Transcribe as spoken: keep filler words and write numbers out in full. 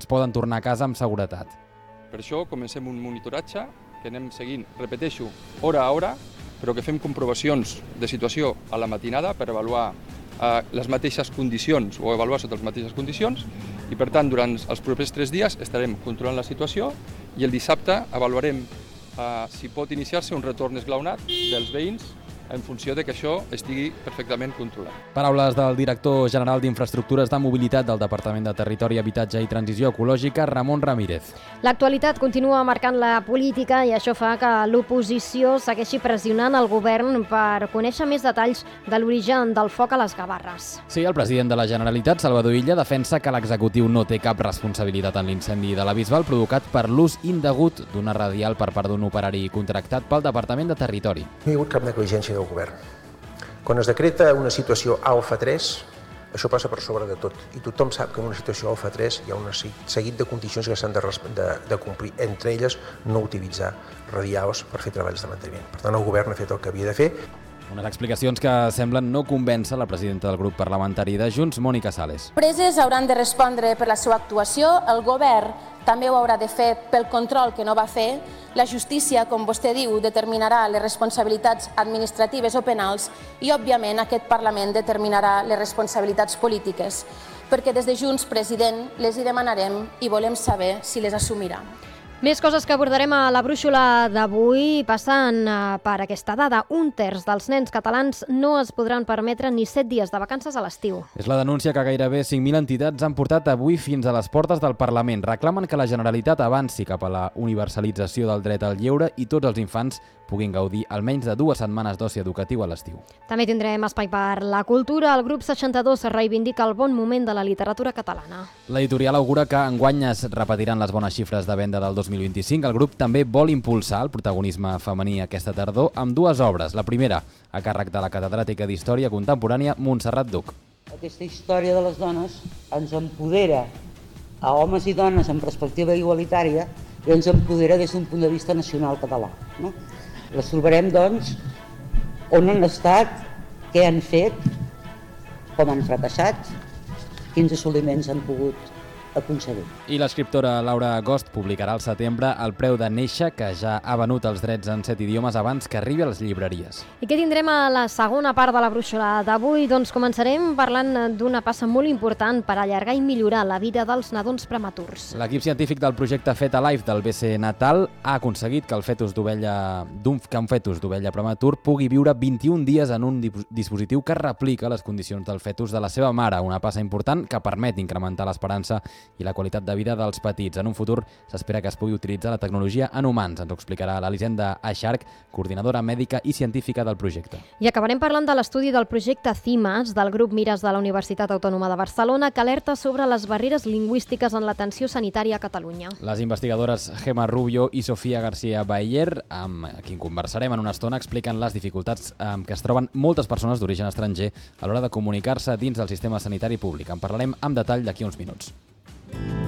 poden tornar a casa amb seguretat. Per això comencem un monitoratge que anem seguint, repeteixo, hora a hora, però que fem comprovacions de situació a la matinada per avaluar eh, les mateixes condicions o avaluar sota les mateixes condicions i, per tant, durant els propers tres dies estarem controlant la situació i el dissabte avaluarem eh, si pot iniciar-se un retorn esglaonat dels veïns en funció de que això estigui perfectament controlat. Paraules del director general d'Infraestructures de Mobilitat del Departament de Territori, Habitatge i Transició Ecològica, Ramon Ramírez. L'actualitat continua marcant la política i això fa que l'oposició segueixi pressionant el govern per conèixer més detalls de l'origen del foc a les Gavarres. Sí, el president de la Generalitat, Salvador Illa, defensa que l'executiu no té cap responsabilitat en l'incendi de la Bisbal provocat per l'ús indegut d'una radial per part d'un operari contractat pel Departament de Territori. No hi ha hagut cap negligència del govern. Quan es decreta una situació alfa tres, això passa per sobre de tot. I tothom sap que en una situació alfa tres hi ha un seguit de condicions que s'han de, de, de complir, entre elles no utilitzar radials per fer treballs de manteniment. Per tant, el govern ha fet el que havia de fer. Unes explicacions que semblen no convèncer la presidenta del grup parlamentari de Junts, Mònica Sales. Empreses hauran de respondre per la seva actuació, el govern també ho haurà de fer pel control que no va fer, la justícia, com vostè diu, determinarà les responsabilitats administratives o penals i, òbviament, aquest Parlament determinarà les responsabilitats polítiques, perquè des de Junts, president, les hi demanarem i volem saber si les assumirà. Més coses que abordarem a la brúixola d'avui passen per aquesta dada. Un terç dels nens catalans no es podran permetre ni set dies de vacances a l'estiu. És la denúncia que gairebé cinc mil entitats han portat avui fins a les portes del Parlament. Reclamen que la Generalitat avanci cap a la universalització del dret al lleure i tots els infants puguin gaudir almenys de dues setmanes d'oci educatiu a l'estiu. També tindrem espai per la cultura. El grup seixanta-dos reivindica el bon moment de la literatura catalana. L'editorial augura que enguany es repetiran les bones xifres de venda del dos mil vint-i-cinc. El grup també vol impulsar el protagonisme femení aquesta tardor amb dues obres. La primera, a càrrec de la catedràtica d'Història Contemporània Montserrat Duc. Aquesta història de les dones ens empodera a homes i dones en perspectiva igualitària i ens empodera des d'un punt de vista nacional català. No? Les trobarem, doncs, on han estat, què han fet, com han fracassat, quins assoliments han pogut aconseguir. I l'escriptora Laura Agost publicarà al setembre El preu de néixer, que ja ha venut els drets en set idiomes abans que arribi a les llibreries. I què tindrem a la segona part de la brúixola d'avui? Doncs començarem parlant d'una passa molt important per allargar i millorar la vida dels nadons prematurs. L'equip científic del projecte FetAlive del B C Natal ha aconseguit que el fetus d'ovella d'un que un fetus d'ovella prematur pugui viure vint-i-un dies en un dispositiu que replica les condicions del fetus de la seva mare, una passa important que permet incrementar l'esperança i la qualitat de vida dels petits. En un futur s'espera que es pugui utilitzar la tecnologia en humans. Ens ho explicarà l'Elisenda Aixarc, coordinadora mèdica i científica del projecte. I acabarem parlant de l'estudi del projecte CIMAS del grup Mires de la Universitat Autònoma de Barcelona, que alerta sobre les barreres lingüístiques en l'atenció sanitària a Catalunya. Les investigadores Gemma Rubio i Sofia García Bayer, amb qui conversarem en una estona, expliquen les dificultats amb què es troben moltes persones d'origen estranger a l'hora de comunicar-se dins del sistema sanitari públic. En parlarem amb detall d'aquí uns minuts.